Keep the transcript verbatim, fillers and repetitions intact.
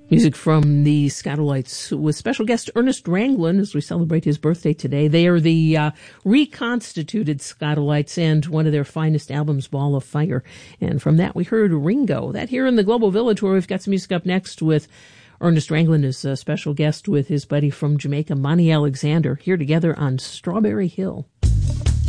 Music from the Skatalites with special guest Ernest Ranglin as we celebrate his birthday today. They are the uh, reconstituted Skatalites and one of their finest albums, Ball of Fire. And from that we heard Ringo. That here in the Global Village, where we've got some music up next with Ernest Ranglin as a special guest with his buddy from Jamaica, Monty Alexander, here together on Strawberry Hill.